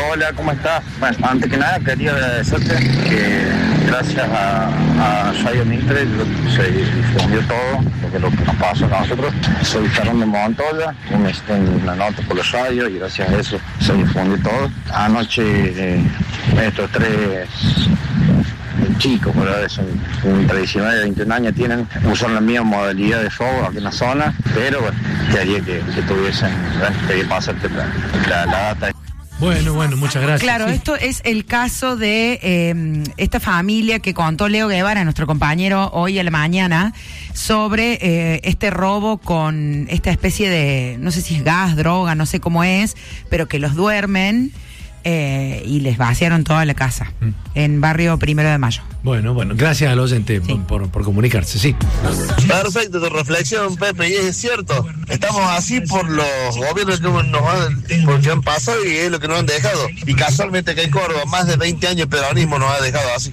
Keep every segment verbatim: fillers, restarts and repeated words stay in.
hola, ¿cómo estás? Bueno, antes que nada quería agradecerte que gracias a, a Radio Mitre se difundió todo lo que, lo que nos pasó a nosotros. Soy Fernando Montoya, me hice una nota por los radios y gracias a eso se difundió todo. Anoche eh, estos tres chicos, ¿verdad? Son entre diecinueve y veintiún años, tienen, usan la misma modalidad de fuego aquí en la zona, pero bueno, quería que, que tuviesen, ¿verdad? Quería pasarte la, la, la data. Bueno, bueno, muchas gracias. Claro, sí. Esto es el caso de eh, esta familia que contó Leo Guevara, nuestro compañero, hoy a la mañana, sobre eh, este robo con esta especie de, no sé si es gas, droga, no sé cómo es, pero que los duermen eh, y les vaciaron toda la casa, mm. en barrio Primero de Mayo. Bueno, bueno, gracias al oyente sí. por, por, por comunicarse, sí. Perfecto tu reflexión, Pepe, y es cierto, estamos así por los gobiernos que nos han, porque han pasado y es lo que nos han dejado. Y casualmente que en Córdoba, más de veinte años el peronismo nos ha dejado así.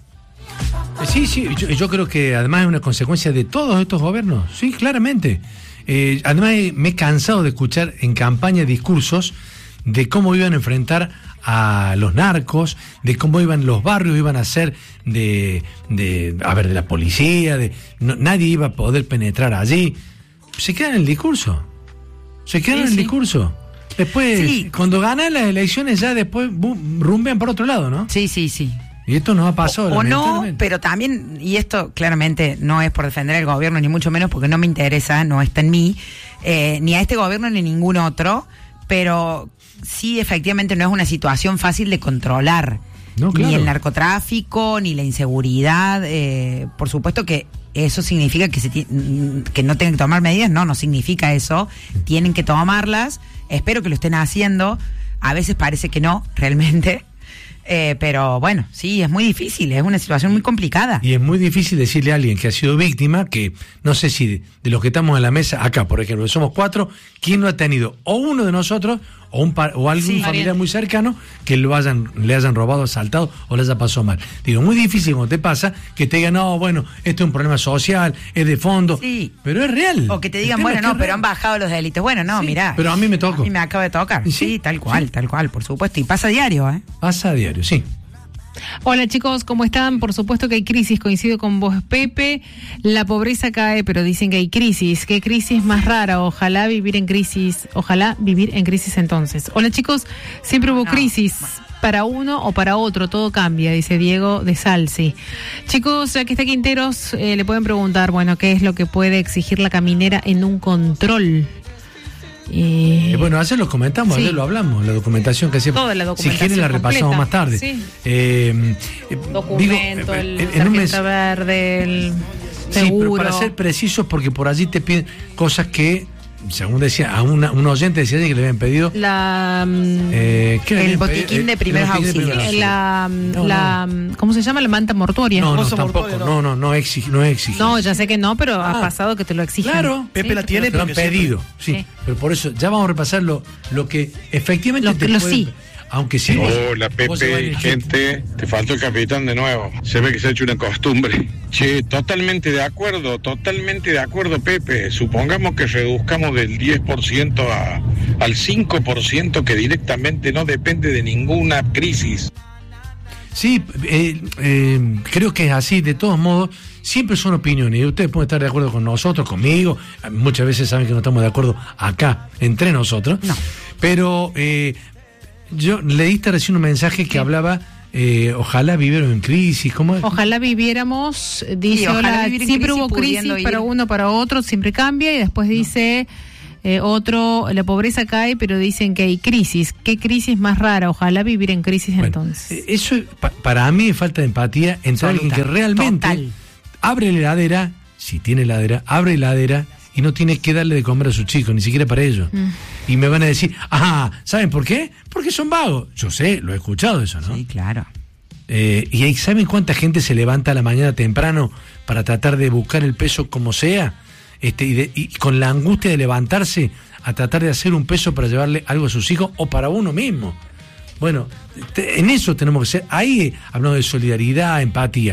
Sí, sí, yo, yo creo que además es una consecuencia de todos estos gobiernos, sí, claramente. Eh, además me he cansado de escuchar en campaña discursos de cómo iban a enfrentar a los narcos, de cómo iban los barrios, iban a ser de, de a ver, de la policía, de no, nadie iba a poder penetrar allí. Se quedan en el discurso, se quedan sí, en el sí. discurso. Después, sí. cuando ganan las elecciones ya después boom, rumbean por otro lado, ¿no? Sí, sí, sí. Y esto nos ha pasado. O, o no, pero también, y esto claramente no es por defender el gobierno, ni mucho menos porque no me interesa, no está en mí, eh, ni a este gobierno ni ningún otro, pero sí, efectivamente no es una situación fácil de controlar. No, claro. Ni el narcotráfico, ni la inseguridad. Eh, por supuesto que eso significa que, se t- que no tienen que tomar medidas. No, no significa eso. Tienen que tomarlas. Espero que lo estén haciendo. A veces parece que no, realmente. Eh, pero bueno, sí, es muy difícil, es una situación muy complicada. Y es muy difícil decirle a alguien que ha sido víctima, que no sé si de, de los que estamos en la mesa, acá por ejemplo, somos cuatro, ¿quién no ha tenido o uno de nosotros o un par, o algún sí, familiar bien. muy cercano que lo hayan, le hayan robado, asaltado o le haya pasado mal? Digo, muy difícil cuando te pasa que te digan, no, bueno, esto es un problema social, es de fondo, sí. pero es real. O que te digan, bueno, no, pero han bajado los delitos. Bueno, no, sí, mirá. Pero a mí me tocó. A mí me acaba de tocar. Sí, sí tal cual, sí. tal cual, por supuesto. Y pasa a diario, ¿eh? Pasa a diario, sí. Hola chicos, ¿cómo están? Por supuesto que hay crisis, coincido con vos, Pepe. La pobreza cae, pero dicen que hay crisis. ¿Qué crisis más rara? Ojalá vivir en crisis, ojalá vivir en crisis entonces. Hola chicos, siempre hubo no, crisis. Bueno. Para uno o para otro, todo cambia, dice Diego de Salsi. Chicos, ya que está Quinteros, eh, le pueden preguntar, bueno, ¿qué es lo que puede exigir la caminera en un control? Eh, bueno, ayer lo comentamos, sí. ayer lo hablamos, la documentación que hacía. Toda la documentación. Si quieren la repasamos más tarde. Sí. Eh, Documento, digo, el en tarjeta un mes... verde, el seguro. Sí, pero para ser precisos, porque por allí te piden cosas que, según decía, a una, un oyente decía que le habían pedido la eh, el botiquín de primeros auxilios. La, no, la no. ¿Cómo se llama? La manta mortuoria. No, no, tampoco. No, no, no, no exige, no exige. No, ya sé que no, pero ah, ha pasado que te lo exigen. Claro, Pepe sí, la tiene, pero lo han pedido, sí. sí. Pero por eso ya vamos a repasar lo, lo que efectivamente lo, te lo pueden, sí. Aunque sí. Hola Pepe, gente, te faltó el capitán de nuevo. Se ve que se ha hecho una costumbre. Che, totalmente de acuerdo, totalmente de acuerdo, Pepe. Supongamos que reduzcamos del diez por ciento a, al cinco por ciento, que directamente no depende de ninguna crisis. Sí, eh, eh, creo que es así. De todos modos, siempre son opiniones y ustedes pueden estar de acuerdo con nosotros, conmigo. Muchas veces saben que no estamos de acuerdo acá, entre nosotros. No. Pero eh, yo leíste recién un mensaje que sí. hablaba, eh, ojalá viviéramos en crisis. ¿Cómo es? Ojalá viviéramos, dice, sí, ojalá hola, siempre hubo crisis para uno, para otro, siempre cambia, y después dice... No. Eh, otro, la pobreza cae, pero dicen que hay crisis. ¿Qué crisis más rara? Ojalá vivir en crisis bueno, entonces. Eso pa- para mí es falta de empatía entre alguien que realmente total. abre la heladera, si tiene heladera, abre la heladera y no tiene que darle de comer a sus chicos, ni siquiera para ellos. Mm. Y me van a decir, ah, ¿saben por qué? Porque son vagos. Yo sé, lo he escuchado eso, ¿no? Sí, claro. Eh, y ahí, ¿saben cuánta gente se levanta a la mañana temprano para tratar de buscar el peso como sea? Este, y, de, y con la angustia de levantarse a tratar de hacer un peso para llevarle algo a sus hijos o para uno mismo. Bueno, te, en eso tenemos que ser. Ahí hablamos de solidaridad, empatía.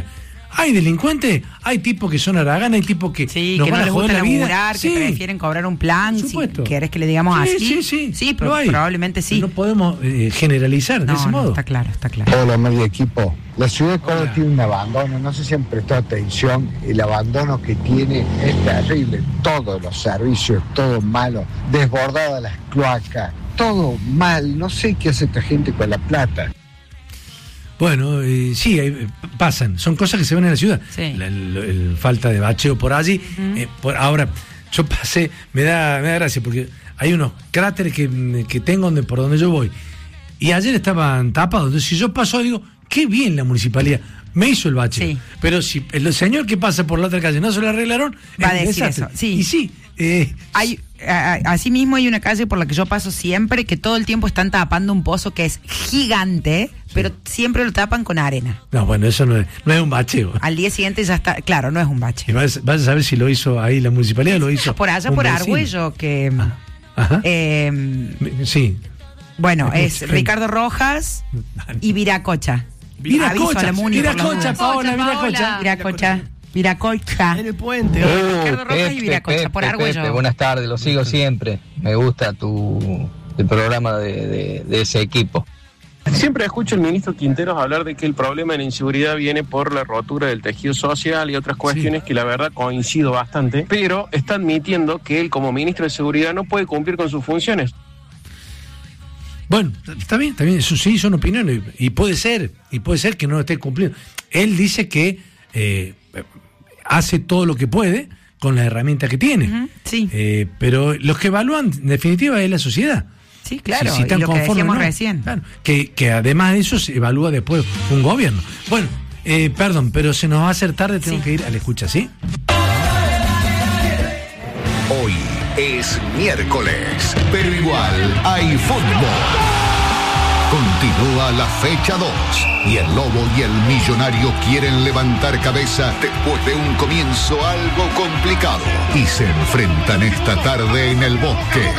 Hay delincuentes, hay tipos que son haraganes, hay tipos que sí, nos que van no a les joder gusta la vida. laburar, que Sí. prefieren cobrar un plan. Si querés que le digamos sí, así. Sí, sí, sí, pero probablemente sí. No podemos eh, generalizar no, de ese no, modo. Está claro, está claro. Hola, medio equipo. La ciudad de Córdoba tiene un abandono, no sé si han prestado atención, el abandono que tiene es terrible, todos los servicios, todo malo, desbordadas las cloacas, todo mal, no sé qué hace esta gente con la plata. Bueno, eh, sí, eh, pasan, son cosas que se ven en la ciudad. Sí. La, el, el falta de bacheo por allí. Uh-huh. eh, por, ahora, yo pasé, me da, me da gracia porque hay unos cráteres que, que tengo donde, por donde yo voy. Y ayer estaban tapados. Entonces, si yo paso, digo, qué bien la municipalidad. Me hizo el bacheo. Sí. Pero si el señor que pasa por la otra calle no se lo arreglaron, va a decir eso. Sí. Y sí. Eh, hay, a, así mismo hay una calle por la que yo paso siempre que todo el tiempo están tapando un pozo que es gigante, sí. pero siempre lo tapan con arena. No, bueno, eso no es, no es un bacheo. Al día siguiente ya está, claro, no es un bacheo. Y vas, vas a saber si lo hizo ahí la municipalidad o lo hizo. Por allá, por vecino. Argüello, que. Ah, ajá. Eh, sí. Bueno, es Ricardo Rojas y Viracocha. Viracocha, Viracocha, Paola, Viracocha. Viracocha. Viracocha. En el puente. Uh, Ricardo Rojas Pepe, y Viracocha, Pepe, por Argüello. Pepe, buenas tardes, lo sigo siempre. Me gusta tu el programa de, de, de ese equipo. Siempre escucho al ministro Quinteros hablar de que el problema de la inseguridad viene por la rotura del tejido social y otras cuestiones sí. que la verdad coincido bastante, pero está admitiendo que él como ministro de Seguridad no puede cumplir con sus funciones. Bueno, está bien, está bien, eso sí son opiniones y puede ser, y puede ser que no lo esté cumpliendo. Él dice que eh, hace todo lo que puede con las herramientas que tiene, uh-huh, sí. eh, pero los que evalúan en definitiva es la sociedad. Sí, claro, si, si están y lo que decíamos no, recién. Claro, que, que además de eso se evalúa después un gobierno. Bueno, eh, perdón, pero se nos va a hacer tarde, tengo sí. que ir a la escucha, ¿sí? Hoy es miércoles, pero igual hay fútbol. Continúa la fecha dos y el Lobo y el Millonario quieren levantar cabeza después de un comienzo algo complicado y se enfrentan esta tarde en el Bosque.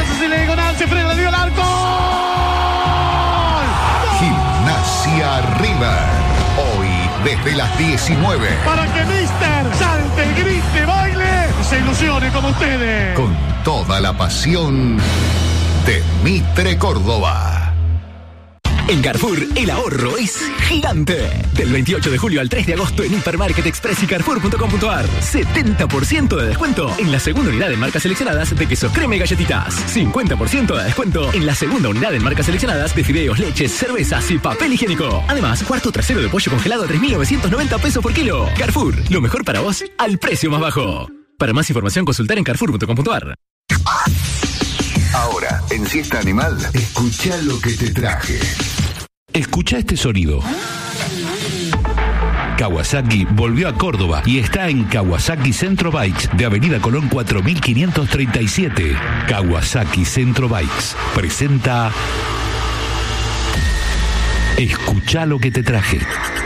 Gimnasia River. Hoy desde las diecinueve. Para que Mister salte, grite, baile y se ilusione como ustedes. Con toda la pasión de Mitre Córdoba. En Carrefour, el ahorro es gigante. Del veintiocho de julio al tres de agosto en Hipermarket Express y Carrefour punto com punto ar. setenta por ciento de descuento en la segunda unidad en marcas seleccionadas de queso crema y galletitas. cincuenta por ciento de descuento en la segunda unidad en marcas seleccionadas de fideos, leches, cervezas y papel higiénico. Además, cuarto trasero de pollo congelado a tres mil novecientos noventa pesos por kilo. Carrefour, lo mejor para vos al precio más bajo. Para más información, consultar en Carrefour punto com punto ar. Ahora, en Siesta Animal, escucha lo que te traje. Escucha este sonido. Kawasaki volvió a Córdoba y está en Kawasaki Centro Bikes de Avenida Colón cuatro mil quinientos treinta y siete. Kawasaki Centro Bikes presenta Escucha lo que te traje.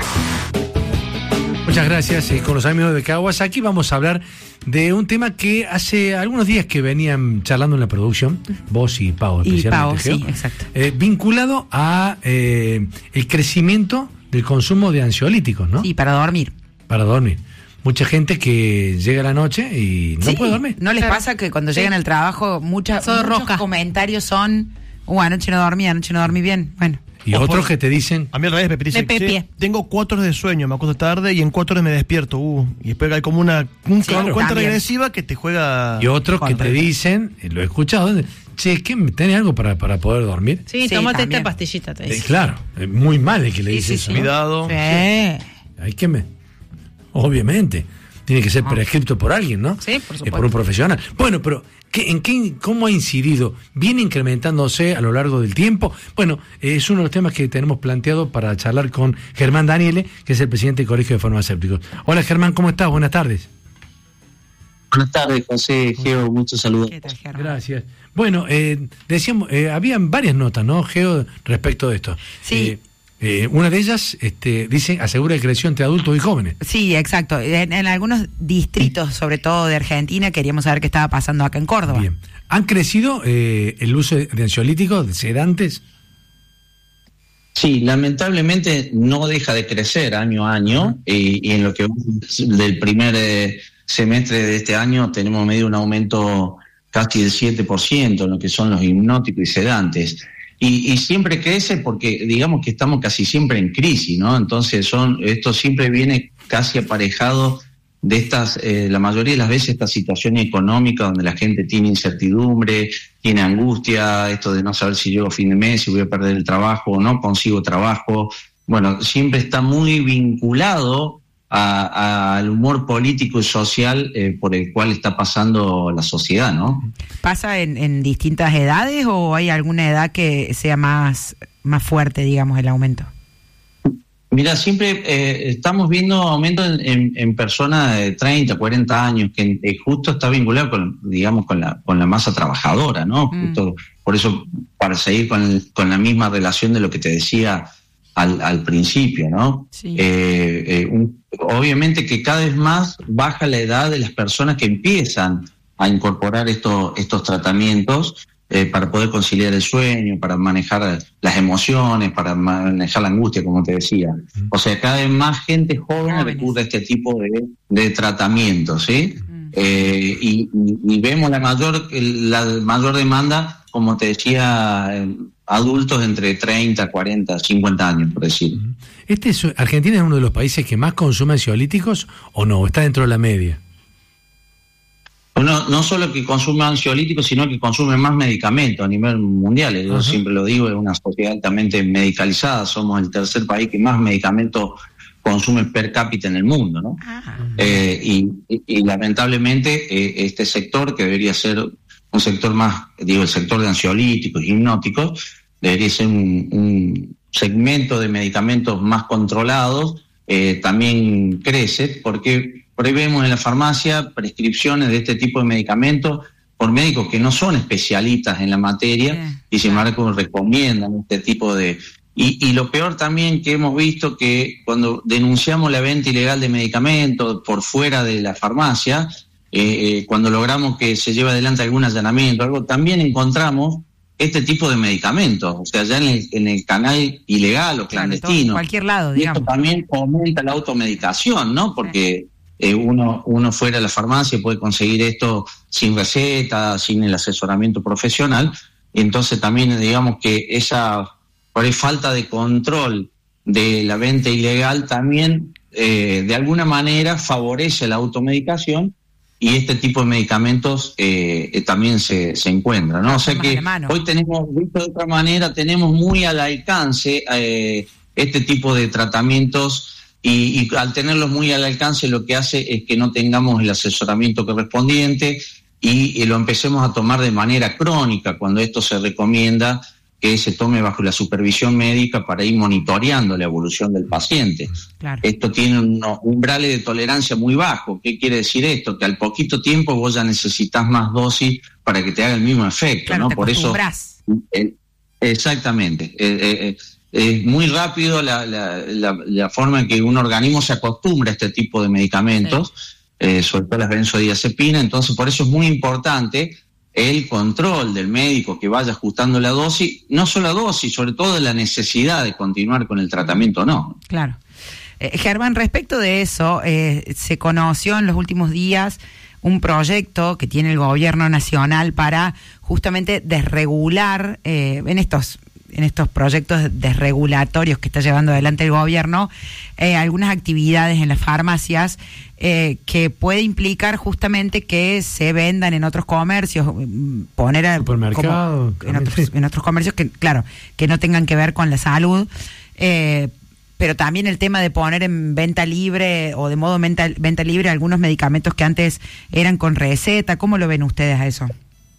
Muchas gracias. Eh, con los amigos de Kawasaki vamos a hablar de un tema que hace algunos días que venían charlando en la producción, vos y Pau especialmente. Y Pau, Geo, sí, exacto. Eh, vinculado a eh, el crecimiento del consumo de ansiolíticos, ¿no? Sí, para dormir. Para dormir. Mucha gente que llega a la noche y no sí, puede dormir. ¿No les claro. pasa que cuando sí. llegan al trabajo muchas, muchos rosca. comentarios son, uh, anoche no dormí, anoche no dormí bien? Bueno. Y o otros por, que te dicen... A mí al revés, me dicen, che, tengo cuatro horas de sueño, me acuesto tarde y en cuatro horas me despierto. Uh, y después hay como una un, sí, claro, cuenta también. regresiva que te juega... Y otros que te dicen, lo he escuchado, che, ¿qué, ¿tenés algo para, para poder dormir? Sí, sí tómate esta pastillita, te dice. Eh, claro, es muy mal el que le sí, dice sí, eso. Sí. ¿no? Cuidado. Sí. Hay que me... Obviamente. Tiene que ser prescrito por alguien, ¿no? Sí, por supuesto. Eh, por un profesional. Bueno, pero ¿qué, en qué, ¿cómo ha incidido? ¿Viene incrementándose a lo largo del tiempo? Bueno, eh, es uno de los temas que tenemos planteado para charlar con Germán Daniele, que es el presidente del Colegio de Farmacéuticos. Hola Germán, ¿cómo estás? Buenas tardes. Buenas tardes, José, Geo, muchos saludos. Gracias. Bueno, eh, decíamos, eh, habían varias notas, ¿no, Geo, respecto de esto? Sí. Eh, Eh, una de ellas este, dice asegura el creación entre adultos y jóvenes. Sí, exacto. En, en algunos distritos, sobre todo de Argentina, queríamos saber qué estaba pasando acá en Córdoba. Bien. ¿Han crecido eh, el uso de ansiolíticos, de sedantes? Sí, lamentablemente no deja de crecer año a año y, y en lo que del primer eh, semestre de este año tenemos medio un aumento casi del siete por ciento en lo que son los hipnóticos y sedantes. Y, y siempre crece porque digamos que estamos casi siempre en crisis, ¿no? Entonces son esto siempre viene casi aparejado de estas, eh, la mayoría de las veces, esta situación económica donde la gente tiene incertidumbre, tiene angustia, esto de no saber si llego a fin de mes, si voy a perder el trabajo o no consigo trabajo. Bueno, siempre está muy vinculado a, a, al humor político y social eh, por el cual está pasando la sociedad, ¿no? ¿Pasa en, en distintas edades o hay alguna edad que sea más, más fuerte, digamos, el aumento? Mira, siempre eh, estamos viendo aumento en, en, en personas de treinta, cuarenta años, que eh, justo está vinculado con, digamos, con la con la masa trabajadora, ¿no? Mm. Justo por eso, para seguir con, el, con la misma relación de lo que te decía al, al principio, ¿no? Sí. Eh, eh, un, obviamente que cada vez más baja la edad de las personas que empiezan a incorporar estos estos tratamientos. Eh, para poder conciliar el sueño, para manejar las emociones, para manejar la angustia, como te decía. O sea, cada vez más gente joven recurre a este tipo de, de tratamientos, ¿sí? Uh-huh. Eh, y, y, y vemos la mayor la mayor demanda, como te decía, adultos entre treinta, cuarenta, cincuenta años, por decir. Este es, ¿Argentina es uno de los países que más consume ansiolíticos o no? ¿Está dentro de la media? No, no solo que consume ansiolíticos, sino que consume más medicamentos a nivel mundial. Yo uh-huh. siempre lo digo, es una sociedad altamente medicalizada. Somos el tercer país que más medicamentos consume per cápita en el mundo, ¿no? Uh-huh. Eh, y, y, y lamentablemente eh, este sector, que debería ser un sector más, digo, el sector de ansiolíticos, hipnóticos, debería ser un, un segmento de medicamentos más controlados, eh, también crece porque... Por ahí vemos en la farmacia prescripciones de este tipo de medicamentos por médicos que no son especialistas en la materia yeah. y sin embargo recomiendan este tipo de... Y, y lo peor también que hemos visto que cuando denunciamos la venta ilegal de medicamentos por fuera de la farmacia, eh, eh, cuando logramos que se lleve adelante algún allanamiento, algo, también encontramos este tipo de medicamentos, o sea, ya en el, en el canal ilegal o clandestino. En cualquier lado, digamos. Y esto también aumenta la automedicación, ¿no? Porque... Eh, uno, uno fuera de la farmacia puede conseguir esto sin receta, sin el asesoramiento profesional, y entonces también digamos que esa por ahí falta de control de la venta ilegal también eh, de alguna manera favorece la automedicación y este tipo de medicamentos eh, eh, también se, se encuentran, ¿no? O sea que hoy tenemos, visto de otra manera, tenemos muy al alcance eh, este tipo de tratamientos. Y, y al tenerlos muy al alcance lo que hace es que no tengamos el asesoramiento correspondiente y, y lo empecemos a tomar de manera crónica cuando esto se recomienda que se tome bajo la supervisión médica para ir monitoreando la evolución del paciente. Claro. Esto tiene unos umbrales de tolerancia muy bajos. ¿Qué quiere decir esto? Que al poquito tiempo vos ya necesitas más dosis para que te haga el mismo efecto, claro, ¿no? Por eso, eh, exactamente. Eh, eh, Es muy rápido la, la, la, la forma en que un organismo se acostumbra a este tipo de medicamentos, sí. eh, sobre todo las benzodiazepinas. Entonces, por eso es muy importante el control del médico que vaya ajustando la dosis, no solo la dosis, sobre todo la necesidad de continuar con el tratamiento o no. Claro. Eh, Germán, respecto de eso, eh, se conoció en los últimos días un proyecto que tiene el gobierno nacional para justamente desregular eh, en estos... en estos proyectos desregulatorios que está llevando adelante el gobierno, eh, algunas actividades en las farmacias eh, que puede implicar justamente que se vendan en otros comercios, poner a, supermercado, como en, otros, en otros comercios que, claro, que no tengan que ver con la salud, eh, pero también el tema de poner en venta libre o de modo venta, venta libre algunos medicamentos que antes eran con receta. ¿Cómo lo ven ustedes a eso?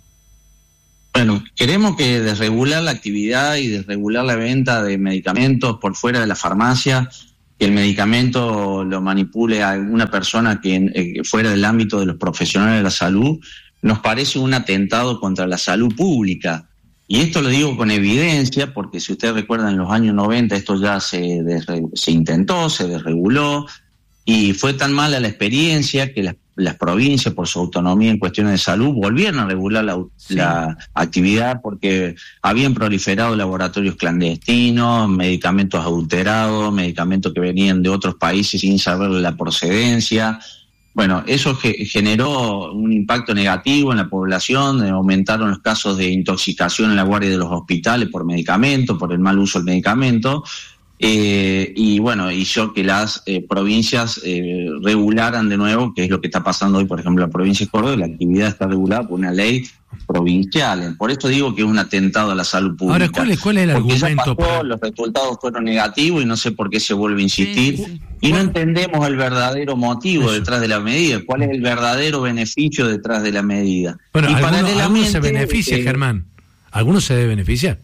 Bueno, queremos que desregular la actividad y desregular la venta de medicamentos por fuera de la farmacia, que el medicamento lo manipule a alguna persona que eh, fuera del ámbito de los profesionales de la salud, nos parece un atentado contra la salud pública. Y esto lo digo con evidencia, porque si ustedes recuerdan, en los años noventa esto ya se, desre- se intentó, se desreguló, y fue tan mala la experiencia que las las provincias, por su autonomía en cuestiones de salud, volvieron a regular la, sí. la actividad porque habían proliferado laboratorios clandestinos, medicamentos adulterados, medicamentos que venían de otros países sin saber la procedencia. Bueno, eso ge- generó un impacto negativo en la población, eh, aumentaron los casos de intoxicación en la guardia de los hospitales por medicamentos, por el mal uso del medicamento, eh, y bueno, hizo que las eh, provincias eh, regularan de nuevo, que es lo que está pasando hoy, por ejemplo, en la provincia de Córdoba, la actividad está regulada por una ley provincial. Por eso digo que es un atentado a la salud pública. Ahora, ¿cuál es, cuál es el Porque argumento? Ya pasó, para... los resultados fueron negativos y no sé por qué se vuelve a insistir. Sí, sí. Y no entendemos el verdadero motivo Eso. detrás de la medida, cuál es el verdadero beneficio detrás de la medida. Bueno, y algunos, algunos se beneficia, eh, Germán. ¿Algunos se debe beneficiar?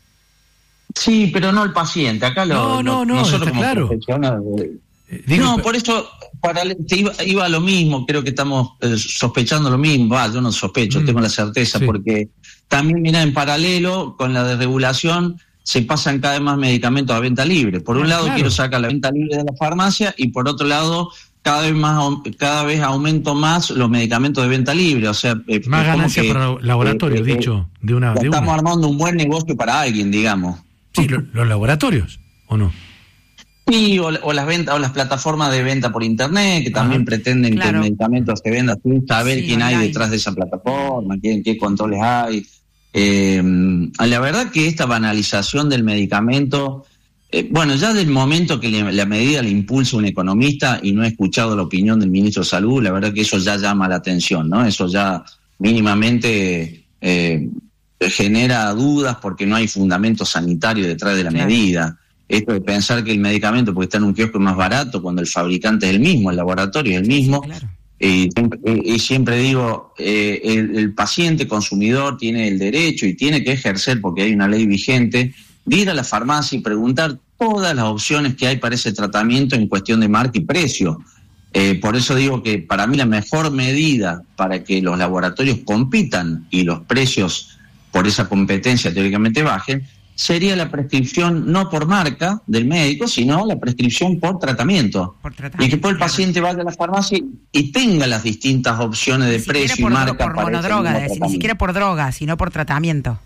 Sí, pero no el paciente. Acá lo, no, no, lo, no, nosotros está como claro. profesionales... Digo, no, pero... por eso para, iba, iba a lo mismo, creo que estamos eh, sospechando lo mismo, va, yo no sospecho, mm, tengo la certeza, sí. porque también, mira, en paralelo con la desregulación se pasan cada vez más medicamentos a venta libre. Por un ah, lado claro. quiero sacar la venta libre de la farmacia y por otro lado cada vez más cada vez aumento más los medicamentos de venta libre, o sea, eh, más ganancia que, para laboratorios, eh, dicho, de una, de estamos una. armando un buen negocio para alguien, digamos. Sí, lo, los laboratorios, ¿o no? Sí, o, o las ventas, o las plataformas de venta por internet, que también ah, pretenden claro. que el medicamento se venda sin saber sí, quién hay detrás de esa plataforma, quién, qué controles hay. Eh, la verdad que esta banalización del medicamento, eh, bueno, ya del momento que le, la medida le impulsa un economista y no he escuchado la opinión del ministro de Salud, la verdad que eso ya llama la atención, ¿no? Eso ya mínimamente eh, genera dudas porque no hay fundamento sanitario detrás de la claro. medida. Esto de pensar que el medicamento, porque está en un kiosco, es más barato cuando el fabricante es el mismo, el laboratorio es el mismo. Sí, claro. Y, y, y siempre digo, eh, el, el paciente consumidor tiene el derecho y tiene que ejercer, porque hay una ley vigente, de ir a la farmacia y preguntar todas las opciones que hay para ese tratamiento en cuestión de marca y precio. Eh, por eso digo que para mí la mejor medida para que los laboratorios compitan y los precios por esa competencia teóricamente bajen, sería la prescripción no por marca del médico, sino la prescripción por tratamiento. Por tratamiento y que después el paciente vaya a la farmacia y tenga las distintas opciones de precio y marca. Por monodroga, ni siquiera por droga, sino por tratamiento.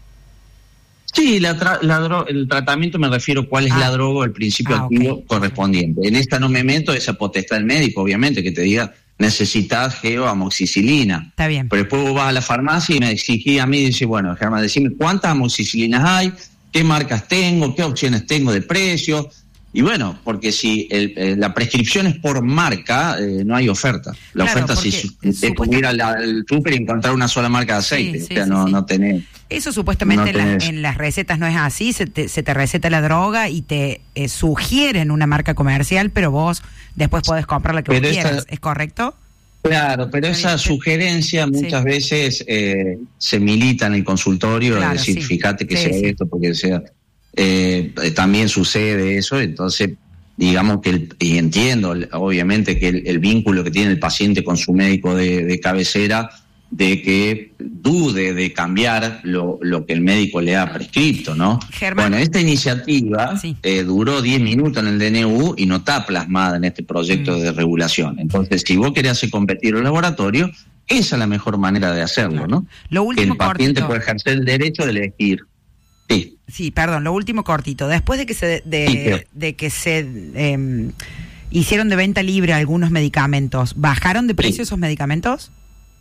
Sí, la tra- la dro- el tratamiento me refiero cuál es ah. la droga o el principio ah, activo okay. correspondiente. En esta no me meto, esa potestad del médico, obviamente, que te diga necesitas geoamoxicilina. Está bien. Pero después vos vas a la farmacia y me exigís a mí y dices, bueno, Germán, decime cuántas amoxicilinas hay, qué marcas tengo, qué opciones tengo de precio. Y bueno, porque si el, eh, la prescripción es por marca, eh, no hay oferta. La claro, oferta si su, es como ir al, al súper y encontrar una sola marca de aceite. Sí, sí, o sea, sí, no, sí. no tenés... Eso supuestamente no en, la, en las recetas no es así, se te, se te receta la droga y te eh, sugieren una marca comercial, pero vos después podés comprar la que pero vos esa, quieras, ¿es correcto? Claro, pero esa sugerencia muchas sí. veces eh, se milita en el consultorio, claro, es decir, sí. fíjate que sí, sea sí. esto, porque sea... Eh, también sucede eso, entonces digamos que, el, y entiendo obviamente que el, el vínculo que tiene el paciente con su médico de, de cabecera, de que dude de cambiar lo, lo que el médico le ha prescrito, ¿no? Germán. Bueno, esta iniciativa sí. eh, duró diez minutos en el D N U y no está plasmada en este proyecto mm. de regulación. Entonces, si vos querés hacer competir el laboratorio, esa es la mejor manera de hacerlo, claro. ¿no? Lo último, que el paciente cortito. puede ejercer el derecho de elegir. Sí. Sí, perdón, lo último cortito. Después de que se de, sí, de, de que se eh, hicieron de venta libre algunos medicamentos, ¿bajaron de precio sí. esos medicamentos?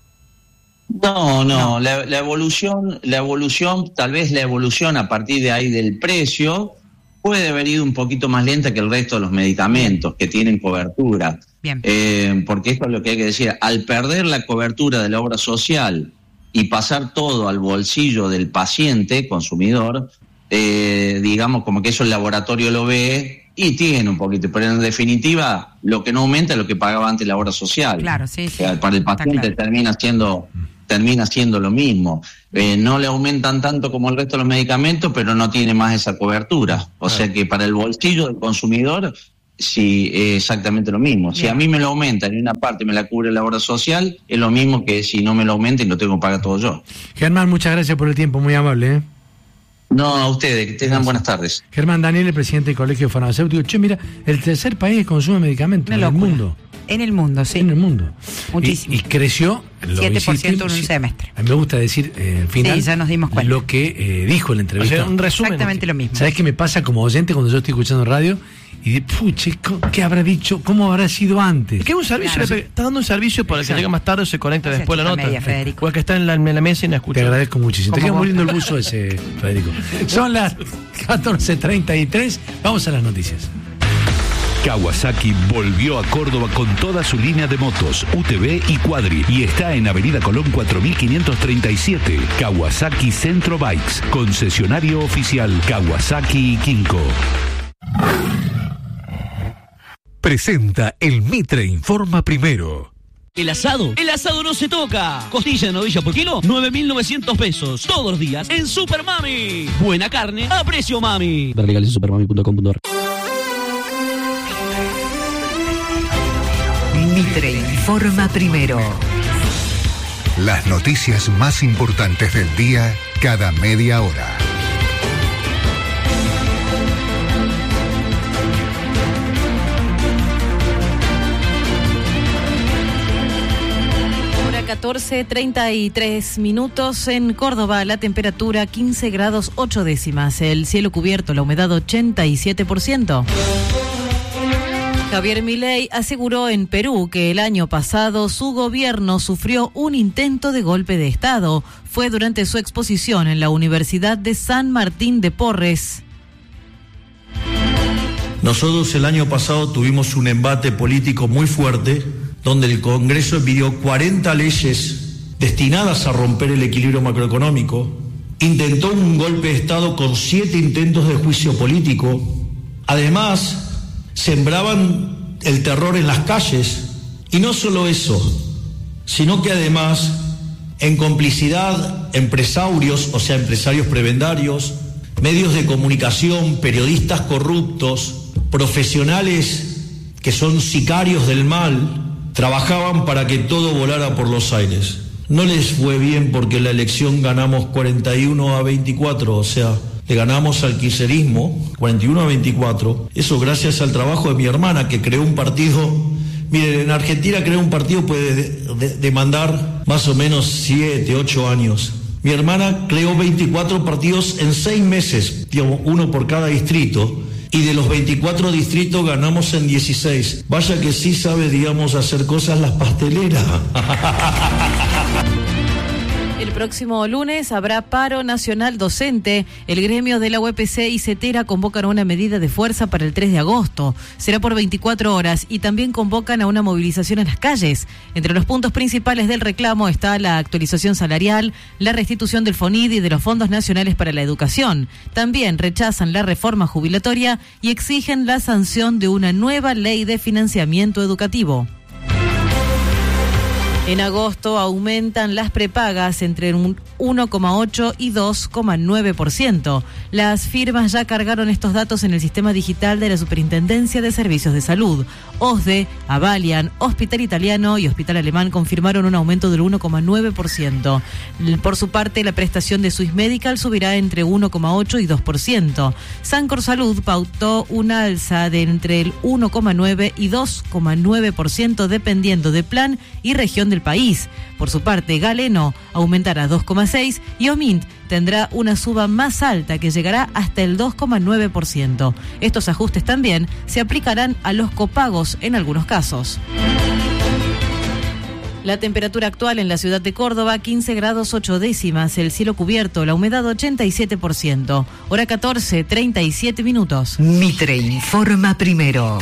No, no, no. La, la evolución, la evolución, tal vez la evolución a partir de ahí del precio puede haber ido un poquito más lenta que el resto de los medicamentos que tienen cobertura. Bien. Eh, porque esto es lo que hay que decir. Al perder la cobertura de la obra social y pasar todo al bolsillo del paciente, consumidor, eh, digamos como que eso el laboratorio lo ve y tiene un poquito, pero en definitiva lo que no aumenta es lo que pagaba antes la obra social. Claro, sí, sí. O sea, para el paciente claro. termina siendo termina siendo lo mismo. Eh, no le aumentan tanto como el resto de los medicamentos, pero no tiene más esa cobertura. O claro. sea que para el bolsillo del consumidor sí, es exactamente lo mismo. Si a mí me lo aumentan y una parte me la cubre la obra social, es lo mismo que si no me lo aumentan y lo tengo que pagar todo yo. Germán, muchas gracias por el tiempo, muy amable. ¿eh? No, a ustedes, que tengan gracias. Buenas tardes. Germán Daniel, el presidente del Colegio Farmacéutico. Che, mira, el tercer país que consume medicamentos en el mundo. En el mundo, sí. En el mundo. Muchísimo. Y, y creció. siete por ciento en un semestre. A mí me gusta decir, eh, al final, sí, ya nos dimos cuenta. lo que eh, dijo en la entrevista. O sea, un resumen. Exactamente lo mismo. ¿Sabes qué me pasa como oyente cuando yo estoy escuchando radio? Y de, puche, ¿qué habrá dicho? ¿Cómo habrá sido antes? ¿Qué es un servicio? Claro. Le, está dando un servicio para Exacto. el que llega más tarde o se conecta después de la nota. Media, Federico. O el que está en la, en la mesa y no escucha. Te agradezco muchísimo. Te Como queda vos. muriendo el buzo ese, Federico. Son las catorce treinta y tres. Vamos a las noticias. Kawasaki volvió a Córdoba con toda su línea de motos, U T V y Quadri, y está en Avenida Colón cuatro mil quinientos treinta y siete. Kawasaki Centro Bikes, concesionario oficial Kawasaki y Kinko. Presenta el Mitre Informa Primero. El asado, el asado no se toca. Costilla de novilla por kilo, nueve mil novecientos pesos. Todos los días en Super Mami. Buena carne a precio mami. Ver legales en supermami punto com punto a r. Mitre Informa Primero. Las noticias más importantes del día cada media hora. catorce treinta y tres minutos en Córdoba, la temperatura quince grados ocho décimas, el cielo cubierto, la humedad ochenta y siete por ciento. Javier Milei aseguró en Perú que el año pasado su gobierno sufrió un intento de golpe de Estado. Fue durante su exposición en la Universidad de San Martín de Porres. Nosotros el año pasado tuvimos un embate político muy fuerte, donde el Congreso emitió cuarenta leyes destinadas a romper el equilibrio macroeconómico, intentó un golpe de Estado con siete intentos de juicio político, además sembraban el terror en las calles, y no solo eso, sino que además, en complicidad, empresarios, o sea, empresarios prebendarios, medios de comunicación, periodistas corruptos, profesionales que son sicarios del mal, trabajaban para que todo volara por los aires. No les fue bien porque la elección ganamos cuarenta y uno a veinticuatro, o sea, le ganamos al kirchnerismo cuarenta y uno a veinticuatro. Eso gracias al trabajo de mi hermana, que creó un partido. Miren, en Argentina crear un partido puede de, de, demandar más o menos siete, ocho años. Mi hermana creó veinticuatro partidos en seis meses, digamos, uno por cada distrito. Y de los veinticuatro distritos ganamos en dieciséis. Vaya que sí sabe, digamos, hacer cosas las pasteleras. El próximo lunes habrá paro nacional docente. El gremio de la U E P C y CETERA convocan una medida de fuerza para el tres de agosto. Será por veinticuatro horas y también convocan a una movilización en las calles. Entre los puntos principales del reclamo está la actualización salarial, la restitución del FONID y de los fondos nacionales para la educación. También rechazan la reforma jubilatoria y exigen la sanción de una nueva ley de financiamiento educativo. En agosto aumentan las prepagas entre un uno coma ocho y dos coma nueve por ciento. Las firmas ya cargaron estos datos en el sistema digital de la Superintendencia de Servicios de Salud. OSDE, Avalian, Hospital Italiano y Hospital Alemán confirmaron un aumento del uno coma nueve por ciento. Por su parte, la prestación de Swiss Medical subirá entre uno coma ocho y dos por ciento. Sancor Salud pautó una alza de entre el uno coma nueve y dos coma nueve por ciento dependiendo de plan y región del país. Por su parte, Galeno aumentará dos coma seis y Omint tendrá una suba más alta que llegará hasta el dos coma nueve por ciento. Estos ajustes también se aplicarán a los copagos en algunos casos. La temperatura actual en la ciudad de Córdoba, quince grados ocho décimas, el cielo cubierto, la humedad ochenta y siete por ciento. Hora catorce, treinta y siete minutos. Mitre Informa Primero.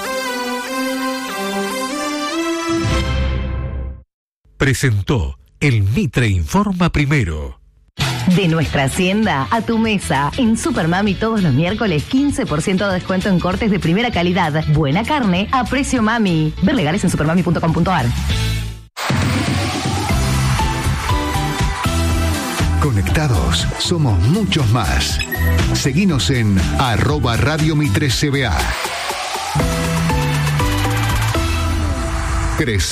Presentó el Mitre Informa Primero. De nuestra hacienda a tu mesa. En Supermami todos los miércoles quince por ciento de descuento en cortes de primera calidad. Buena carne a precio mami. Ver legales en supermami punto com punto a r. Conectados somos muchos más. Seguinos en arroba Radio Mitre C B A. Creci-